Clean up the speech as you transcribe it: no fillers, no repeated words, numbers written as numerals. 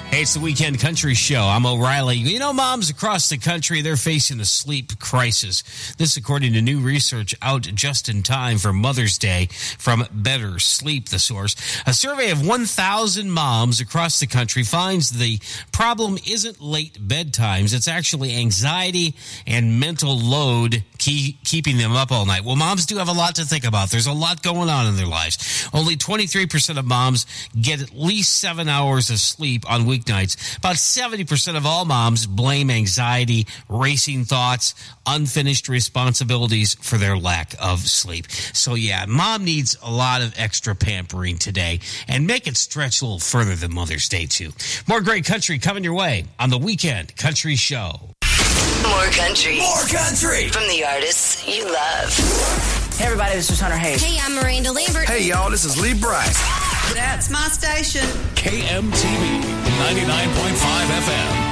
Hey, it's the Weekend Country Show. I'm O'Reilly. You know, moms across the country, they're facing a sleep crisis. This, according to new research out just in time for Mother's Day from Better Sleep, the source. A survey of 1,000 moms across the country finds the problem isn't late bedtimes. It's actually anxiety and mental load keeping them up all night. Well, moms do have a lot to think about. There's a lot going on in their lives. Only 23% of moms get at least 7 hours of sleep on weeknights. About 70% of all moms blame anxiety, racing thoughts, unfinished responsibilities for their lack of sleep. So yeah, mom needs a lot of extra pampering today, and make it stretch a little further than Mother's Day too. More great country coming your way on the Weekend Country Show. More country. More country. From the artists you love. Hey everybody, this is Hunter Hayes. Hey, I'm Miranda Lambert. Hey y'all, this is Lee Bryce. That's my station. KMTV 99.5 FM.